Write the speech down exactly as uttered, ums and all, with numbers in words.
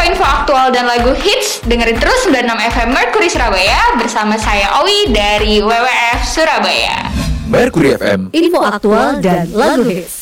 info-info aktual dan lagu hits, dengerin terus sembilan puluh enam F M Mercury Surabaya bersama saya Owi dari W W F Surabaya. Mercury F M, info aktual dan lagu hits.